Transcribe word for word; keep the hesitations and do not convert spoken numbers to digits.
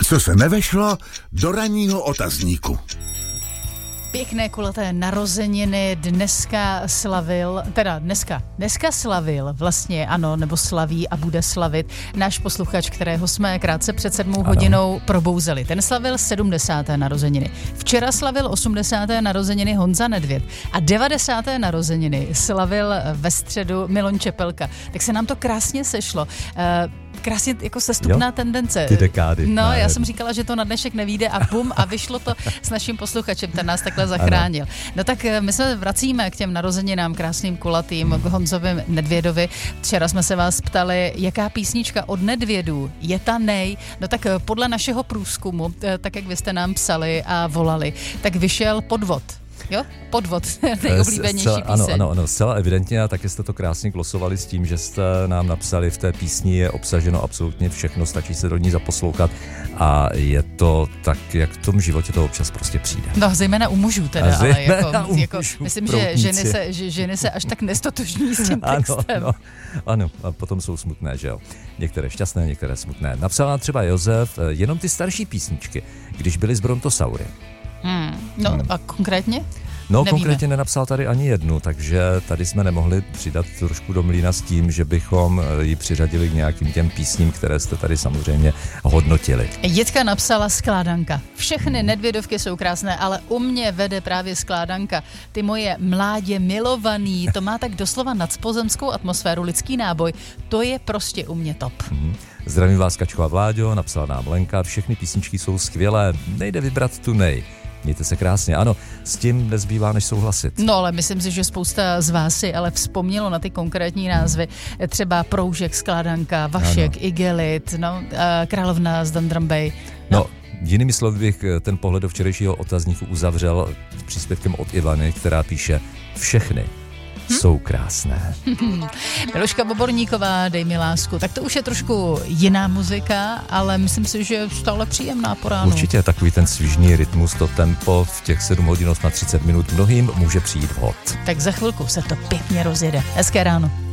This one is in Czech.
co se nevešlo do ranního otazníku. Pěkné kulaté narozeniny dneska slavil, teda dneska, dneska slavil vlastně, ano, nebo slaví a bude slavit náš posluchač, kterého jsme krátce před sedmou ano. hodinou probouzeli. Ten slavil sedmdesáté narozeniny. Včera slavil osmdesáté narozeniny Honza Nedvěd a devadesáté narozeniny slavil ve středu Milon Čepelka. Tak se nám to krásně sešlo. Uh, Krásně jako sestupná jo? tendence. Ty dekády. No, já jsem říkala, že to na dnešek nevyjde a bum, a vyšlo to s naším posluchačem, ten nás takhle zachránil. Ano. No tak my se vracíme k těm narozeninám krásným kulatým, k Honzovi Nedvědovi. Včera jsme se vás ptali, jaká písnička od Nedvědů je ta nej. No tak podle našeho průzkumu, tak jak vy jste nám psali a volali, tak vyšel Podvod. Jo? Podvod, nejoblíbenější píseň. Ano, ano, ano, zcela evidentně, a taky jste to krásně glosovali s tím, že jste nám napsali, v té písni je obsaženo absolutně všechno, stačí se do ní zaposlouchat a je to tak, jak v tom životě to občas prostě přijde. No, zejména u mužů teda, ale jako, u jako mužů, myslím, že ženy, se, že ženy se až tak nestotožní s tím textem. Ano, ano, ano, a potom jsou smutné, že jo. Některé šťastné, některé smutné. Napsala třeba Josef, jenom ty starší písničky, když byly z Brontosaury. Hmm, no hmm. a konkrétně? No, Nevíme. Konkrétně nenapsal tady ani jednu, takže tady jsme nemohli přidat trošku do mlýna s tím, že bychom ji přiřadili k nějakým těm písním, které jste tady samozřejmě hodnotili. Jitka napsala Skládanka. Všechny Nedvědovky jsou krásné, ale u mě vede právě Skládanka. Ty moje mládě milovaný, to má tak doslova nadspozemskou atmosféru, lidský náboj, to je prostě u mě top. Mm-hmm. Zdravím vás, Kačko a Vláďo, napsala nám Lenka, všechny písničky jsou skvělé, nejde vybrat tu nej. Mějte se krásně. Ano, s tím nezbývá, než souhlasit. No, ale myslím si, že spousta z vás si ale vzpomnělo na ty konkrétní názvy. Třeba Proužek, Skládanka, Vašek, ano. Igelit, no, Královna z Dandrambej. No. no, jinými slovy bych ten pohled do včerejšího otazníku uzavřel příspěvkem od Ivany, která píše všechny. Hm? Jsou krásné. Miluška Boborníková, Dej mi lásku. Tak to už je trošku jiná muzika, ale myslím si, že je stále příjemná po ránu. Určitě takový ten svižný rytmus, to tempo v těch sedm hodin na třicet minut mnohým může přijít vhod. Tak za chvilku se to pěkně rozjede. Hezké ráno.